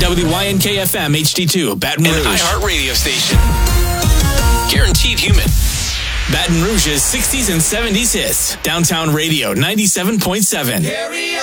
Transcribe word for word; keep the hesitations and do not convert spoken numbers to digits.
W Y N K F M H D two, Baton Rouge. An iHeart radio station. Guaranteed human. Baton Rouge's sixties and seventies hits. Downtown Radio ninety-seven point seven.